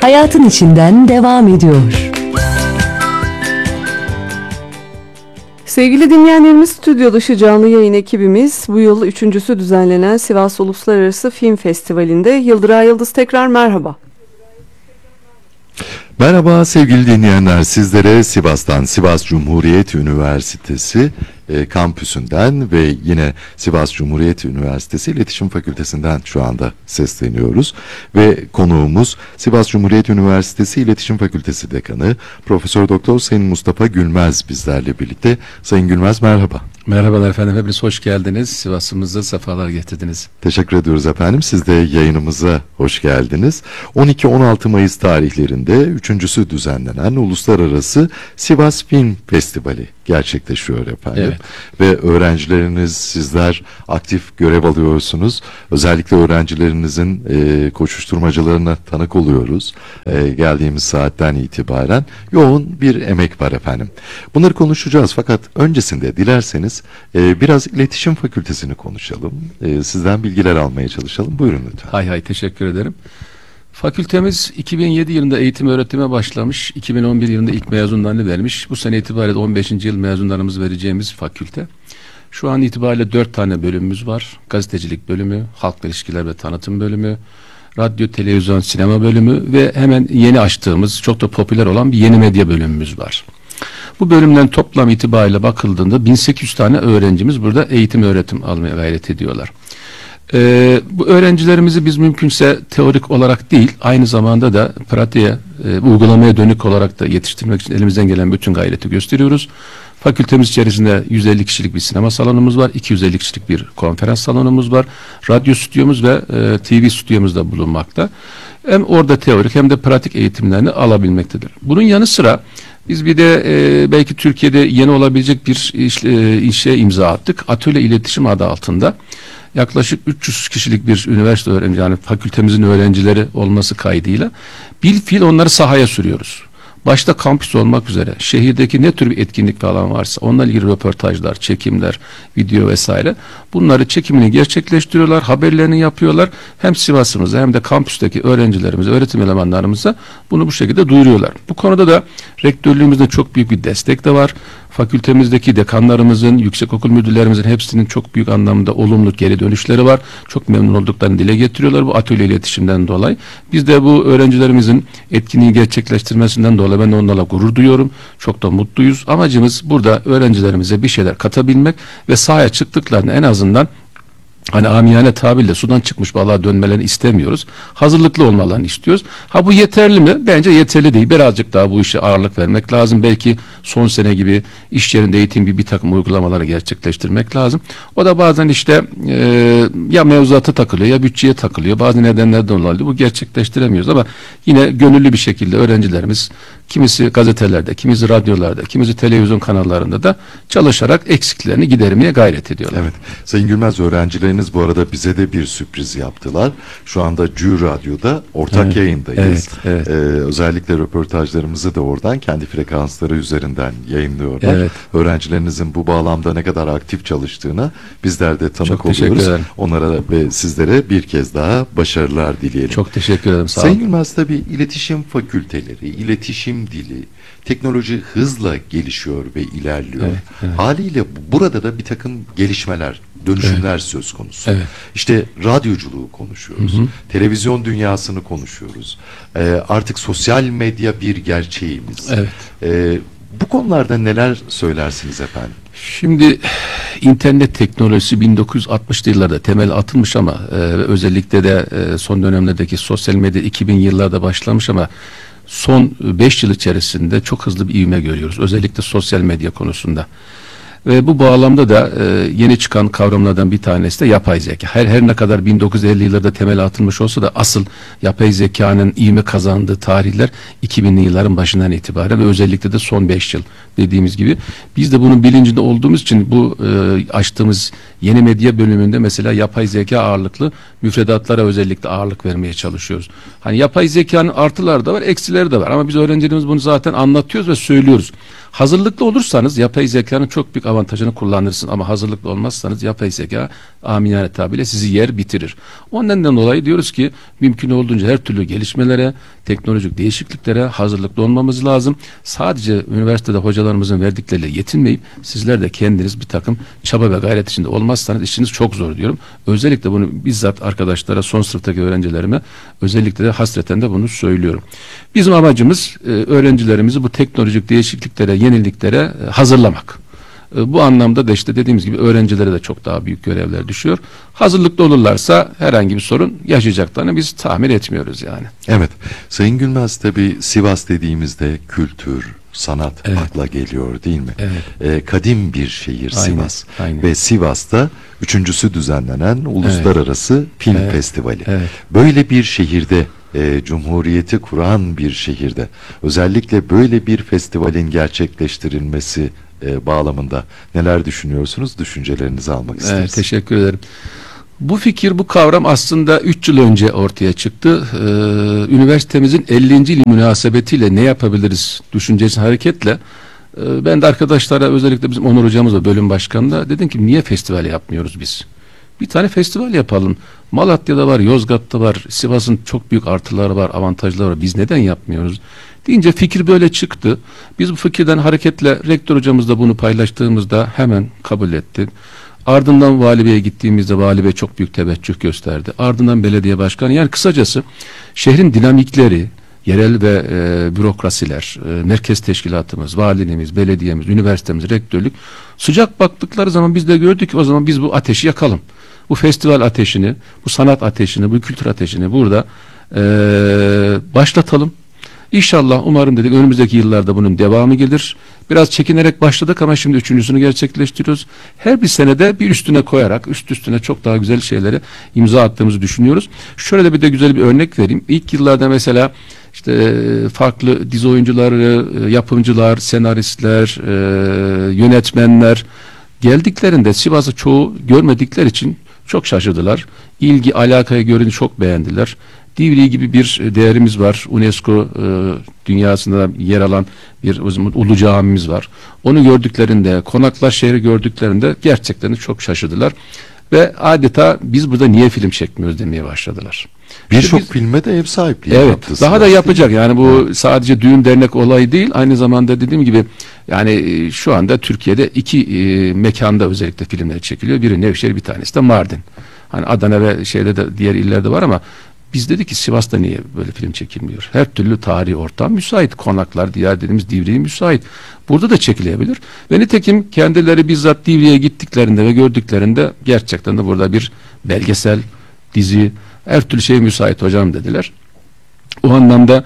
hayatın içinden devam ediyor. Sevgili dinleyenlerimiz, stüdyo dışı canlı yayın ekibimiz bu yıl üçüncüsü düzenlenen Sivas Uluslararası Film Festivali'nde. Yıldıray Yıldız, tekrar merhaba. Merhaba sevgili dinleyenler, sizlere Sivas'tan, Sivas Cumhuriyet Üniversitesi kampüsünden ve yine Sivas Cumhuriyet Üniversitesi İletişim Fakültesinden şu anda sesleniyoruz. Ve konuğumuz Sivas Cumhuriyet Üniversitesi İletişim Fakültesi Dekanı Profesör Doktor Sayın Mustafa Gülmez bizlerle birlikte. Sayın Gülmez, merhaba. Merhabalar efendim, hepiniz hoş geldiniz. Sivas'ımıza sefalar getirdiniz. Teşekkür ediyoruz efendim. Siz de yayınımıza hoş geldiniz. 12-16 Mayıs tarihlerinde üçüncüsü düzenlenen Uluslararası Sivas Film Festivali gerçekleşiyor efendim. Evet. Ve öğrencileriniz, sizler aktif görev alıyorsunuz. Özellikle öğrencilerinizin koşuşturmacalarına tanık oluyoruz. Geldiğimiz saatten itibaren yoğun bir emek var efendim. Bunları konuşacağız, fakat öncesinde dilerseniz biraz iletişim fakültesini konuşalım. Sizden bilgiler almaya çalışalım. Buyurun lütfen. Hay teşekkür ederim. Fakültemiz 2007 yılında eğitim öğretime başlamış. 2011 yılında ilk mezunlarını vermiş. Bu sene itibariyle 15. yıl mezunlarımız vereceğimiz fakülte. Şu an itibariyle 4 tane bölümümüz var. Gazetecilik bölümü, halkla ilişkiler ve tanıtım bölümü, radyo, televizyon, sinema bölümü ve hemen yeni açtığımız, çok da popüler olan bir yeni medya bölümümüz var. Bu bölümden toplam itibariyle bakıldığında 1800 tane öğrencimiz burada eğitim öğretim almaya gayret ediyorlar. Bu öğrencilerimizi biz mümkünse teorik olarak değil, aynı zamanda da pratiğe, uygulamaya dönük olarak da yetiştirmek için elimizden gelen bütün gayreti gösteriyoruz. Fakültemiz içerisinde 150 kişilik bir sinema salonumuz var, 250 kişilik bir konferans salonumuz var, radyo stüdyomuz ve TV stüdyomuz da bulunmakta. Hem orada teorik hem de pratik eğitimlerini alabilmektedir. Bunun yanı sıra biz bir de belki Türkiye'de yeni olabilecek bir işe imza attık. Atölye İletişim adı altında. Yaklaşık 300 kişilik bir üniversite öğrenci, yani fakültemizin öğrencileri olması kaydıyla bilfiil onları sahaya sürüyoruz. Başta kampüs olmak üzere şehirdeki ne tür bir etkinlik falan varsa onunla ilgili röportajlar, çekimler, video vesaire, bunları çekimini gerçekleştiriyorlar, haberlerini yapıyorlar. Hem Sivas'ımıza hem de kampüsteki öğrencilerimize, öğretim elemanlarımıza bunu bu şekilde duyuruyorlar. Bu konuda da rektörlüğümüzde çok büyük bir destek de var. Fakültemizdeki dekanlarımızın, yüksekokul müdürlerimizin hepsinin çok büyük anlamda olumlu geri dönüşleri var. Çok memnun olduklarını dile getiriyorlar bu atölye iletişimden dolayı. Biz de bu öğrencilerimizin etkinliği gerçekleştirmesinden dolayı ben de onlarla gurur duyuyorum. Çok da mutluyuz. Amacımız burada öğrencilerimize bir şeyler katabilmek ve sahaya çıktıklarını en azından, hani amiyane tabirle sudan çıkmış balığa dönmelerini istemiyoruz. Hazırlıklı olmalarını istiyoruz. Ha, bu yeterli mi? Bence yeterli değil. Birazcık daha bu işe ağırlık vermek lazım. Belki son sene gibi iş yerinde eğitim gibi bir takım uygulamaları gerçekleştirmek lazım. O da bazen işte ya mevzuata takılıyor ya bütçeye takılıyor. Bazı nedenlerden dolayı bu gerçekleştiremiyoruz ama yine gönüllü bir şekilde öğrencilerimiz kimisi gazetelerde, kimisi radyolarda, kimisi televizyon kanallarında da çalışarak eksiklerini gidermeye gayret ediyorlar. Evet. Sayın Gülmez, öğrencileriniz bu arada bize de bir sürpriz yaptılar. Şu anda Cü Radyo'da ortak yayındayız. Evet. Özellikle röportajlarımızı da oradan kendi frekansları üzerinden yayınlıyorlar. Evet. Öğrencilerinizin bu bağlamda ne kadar aktif çalıştığına bizler de tanık Çok teşekkür oluyoruz. ederim. Onlara ve sizlere bir kez daha başarılar dileyelim. Çok teşekkür ederim. Sağ olun. Sayın Gülmez, tabii iletişim fakülteleri, iletişim dili, teknoloji hızla gelişiyor ve ilerliyor. Evet. Haliyle burada da bir takım gelişmeler, dönüşümler söz konusu. Evet. İşte radyoculuğu konuşuyoruz. Televizyon dünyasını konuşuyoruz. Artık sosyal medya bir gerçeğimiz. Evet. Bu konularda neler söylersiniz efendim? Şimdi internet teknolojisi 1960'lı yıllarda temel atılmış ama özellikle de son dönemlerdeki sosyal medya 2000 yıllarda başlamış ama son 5 yıl içerisinde çok hızlı bir ivme görüyoruz. Özellikle sosyal medya konusunda. Ve bu bağlamda da yeni çıkan kavramlardan bir tanesi de yapay zeka. Her ne kadar 1950 yıllarda temel atılmış olsa da asıl yapay zekanın ivme kazandığı tarihler 2000'li yılların başından itibaren ve özellikle de son 5 yıl dediğimiz gibi. Biz de bunun bilincinde olduğumuz için bu açtığımız yeni medya bölümünde mesela yapay zeka ağırlıklı müfredatlara özellikle ağırlık vermeye çalışıyoruz. Hani yapay zekanın artıları da var, eksileri de var ama biz öğrencilerimiz bunu zaten anlatıyoruz ve söylüyoruz. Hazırlıklı olursanız yapay zekanın çok büyük avantajını kullanırsınız. Ama hazırlıklı olmazsanız yapay zeka amiyane tabirle sizi yer bitirir. O nedenden dolayı diyoruz ki mümkün olduğunca her türlü gelişmelere, teknolojik değişikliklere hazırlıklı olmamız lazım. Sadece üniversitede hocalarımızın verdikleriyle yetinmeyip sizler de kendiniz bir takım çaba ve gayret içinde olmazsanız işiniz çok zor diyorum. Özellikle bunu bizzat arkadaşlara, son sınıftaki öğrencilerime özellikle de hasreten de bunu söylüyorum. Bizim amacımız öğrencilerimizi bu teknolojik değişikliklere, yeniliklere hazırlamak. Bu anlamda da işte dediğimiz gibi öğrencilere de çok daha büyük görevler düşüyor. Hazırlıklı olurlarsa herhangi bir sorun yaşayacaklarını biz tahmin etmiyoruz yani. Evet. Sayın Gülmez, tabii Sivas dediğimizde kültür, sanat Evet. akla geliyor değil mi? Evet. Kadim bir şehir Aynen, Sivas. aynen. Ve Sivas'ta üçüncüsü düzenlenen Uluslararası Film Evet. Festivali. Evet. Böyle bir şehirde, Cumhuriyeti kuran bir şehirde özellikle böyle bir festivalin gerçekleştirilmesi bağlamında neler düşünüyorsunuz? Düşüncelerinizi almak isteriz. Evet, teşekkür ederim. Bu fikir, bu kavram aslında 3 yıl önce ortaya çıktı. Üniversitemizin 50. yılı münasebetiyle ne yapabiliriz düşüncesi hareketle ben de arkadaşlara, özellikle bizim Onur hocamız ve bölüm başkanına dedim ki niye festival yapmıyoruz biz? Bir tane festival yapalım. Malatya'da var, Yozgat'ta var, Sivas'ın çok büyük artıları var, avantajları var. Biz neden yapmıyoruz? Deyince fikir böyle çıktı. Biz bu fikirden hareketle rektör hocamızla bunu paylaştığımızda hemen kabul etti. Ardından Vali Bey'e gittiğimizde Vali Bey çok büyük teveccüh gösterdi. Ardından belediye başkanı, yani kısacası şehrin dinamikleri, yerel ve bürokrasiler, merkez teşkilatımız, valiliğimiz, belediyemiz, üniversitemiz, rektörlük sıcak baktıkları zaman biz de gördük ki o zaman biz bu ateşi yakalım. Bu festival ateşini, bu sanat ateşini, bu kültür ateşini burada başlatalım. İnşallah, umarım dedik, önümüzdeki yıllarda bunun devamı gelir. Biraz çekinerek başladık ama şimdi üçüncüsünü gerçekleştiriyoruz. Her bir senede bir üstüne koyarak, üst üstüne çok daha güzel şeylere imza attığımızı düşünüyoruz. Şöyle de güzel bir örnek vereyim. İlk yıllarda mesela işte farklı dizi oyuncuları, yapımcılar, senaristler, yönetmenler geldiklerinde Sivas'ı çoğu görmedikleri için çok şaşırdılar. İlgi, alakayı görünce çok beğendiler. Divriği gibi bir değerimiz var. UNESCO dünyasında yer alan bir ulu camimiz var. Onu gördüklerinde, Konaklar şehri gördüklerinde gerçekten çok şaşırdılar. Ve adeta biz burada niye film çekmiyoruz demeye başladılar. Birçok biz- filme de ev sahipliği Evet, yaptı daha Sivas, da değil yapacak. mi? Yani bu sadece düğün dernek olayı değil. Aynı zamanda dediğim gibi yani şu anda Türkiye'de 2 mekanda özellikle filmler çekiliyor. Biri Nevşehir, bir tanesi de Mardin. Hani Adana ve şeyde de diğer illerde var ama biz dedik ki Sivas'ta niye böyle film çekilmiyor? Her türlü tarihi ortam müsait. Konaklar, diğer dediğimiz Divriği müsait. Burada da çekilebilir. Ve nitekim kendileri bizzat Divriğe gittiklerinde ve gördüklerinde gerçekten de burada bir belgesel, dizi, her türlü şey müsait hocam dediler. O anlamda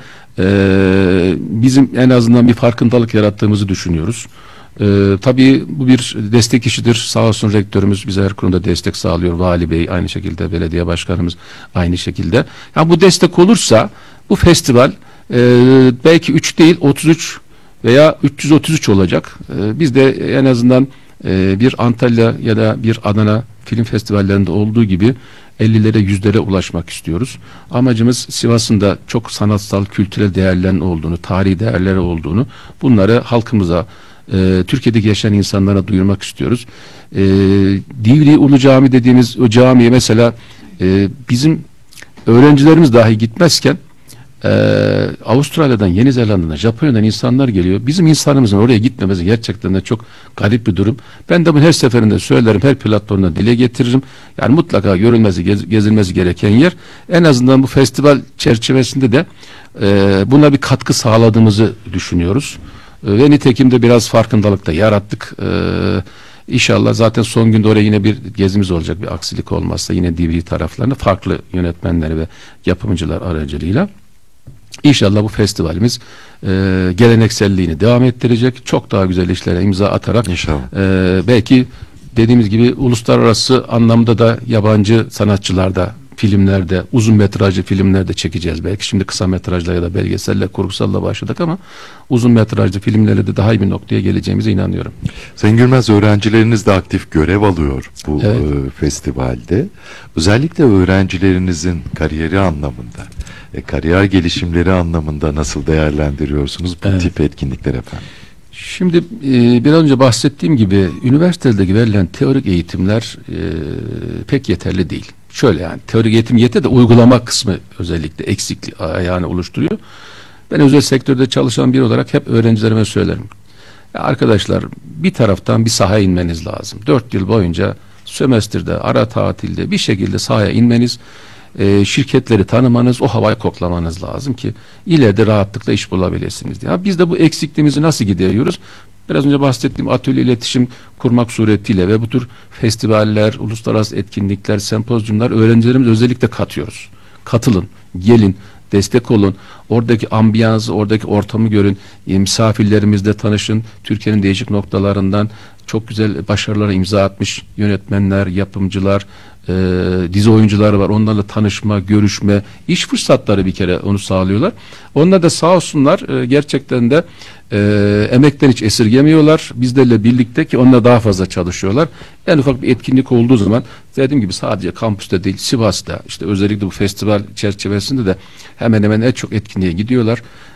bizim en azından bir farkındalık yarattığımızı düşünüyoruz. Tabii bu bir destek işidir. Sağ olsun rektörümüz bize her konuda destek sağlıyor. Vali Bey aynı şekilde, belediye başkanımız aynı şekilde. Yani bu destek olursa bu festival belki 3 değil 33 veya 333 olacak. Biz de en azından bir Antalya ya da bir Adana film festivallerinde olduğu gibi 50'lere 100'lere ulaşmak istiyoruz. Amacımız Sivas'ın da çok sanatsal, kültürel değerlerin olduğunu, tarihi değerleri olduğunu, bunları halkımıza, Türkiye'deki yaşayan insanlara duyurmak istiyoruz. Divriği Ulu Cami dediğimiz o camiye mesela bizim öğrencilerimiz dahi gitmezken Avustralya'dan, Yeni Zelanda'dan, Japonya'dan insanlar geliyor. Bizim insanımızın oraya gitmemesi gerçekten de çok garip bir durum. Ben de bunu her seferinde söylerim, her platformda dile getiririm. Yani mutlaka görülmesi, gezilmesi gereken yer. En azından bu festival çerçevesinde de buna bir katkı sağladığımızı düşünüyoruz. Ve nitekim de biraz farkındalık da yarattık. İnşallah zaten son günde oraya yine bir gezimiz olacak, bir aksilik olmazsa yine DVD taraflarında farklı yönetmenleri ve yapımcılar aracılığıyla. İnşallah bu festivalimiz gelenekselliğini devam ettirecek. Çok daha güzel işlere imza atarak İnşallah. Belki dediğimiz gibi uluslararası anlamda da yabancı sanatçılarda, filmlerde, uzun metrajlı filmlerde çekeceğiz. Belki şimdi kısa metrajla ya da belgeselle, kurgusalla başladık ama uzun metrajlı filmlerle de daha iyi bir noktaya geleceğimize inanıyorum. Sayın Gülmez, öğrencileriniz de aktif görev alıyor bu Evet. festivalde. Özellikle öğrencilerinizin kariyeri anlamında, kariyer gelişimleri anlamında nasıl değerlendiriyorsunuz bu Evet. tip etkinlikler efendim? Şimdi biraz önce bahsettiğim gibi üniversitelerdeki verilen teorik eğitimler pek yeterli değil. Şöyle yani teorik eğitim yeter de uygulama kısmı özellikle eksiklik ayağını oluşturuyor. Ben özel sektörde çalışan biri olarak hep öğrencilerime söylerim. Ya arkadaşlar bir taraftan bir sahaya inmeniz lazım. 4 yıl boyunca sömestrde, ara tatilde bir şekilde sahaya inmeniz, şirketleri tanımanız, o havayı koklamanız lazım ki ileride rahatlıkla iş bulabilirsiniz diye. Ya biz de bu eksikliğimizi nasıl gideriyoruz? Biraz önce bahsettiğim atölye iletişim kurmak suretiyle ve bu tür festivaller, uluslararası etkinlikler, sempozyumlar öğrencilerimiz özellikle katıyoruz. Katılın, gelin, destek olun. Oradaki ambiyansı, oradaki ortamı görün. Misafirlerimizle tanışın. Türkiye'nin değişik noktalarından çok güzel başarılara imza atmış yönetmenler, yapımcılar, dizi oyuncuları var. Onlarla tanışma, görüşme, iş fırsatları bir kere onu sağlıyorlar. Onlar da sağ olsunlar gerçekten de emekten hiç esirgemiyorlar. Bizlerle birlikte ki onunla daha fazla çalışıyorlar. En ufak bir etkinlik olduğu zaman dediğim gibi sadece kampüste değil Sivas'ta işte özellikle bu festival çerçevesinde de hemen hemen en çok etkinliğe gidiyorlar.